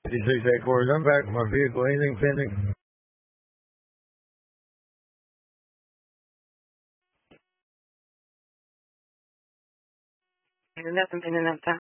56 headquarters, I'm back with my vehicle. Anything pending? Nothing pending up top.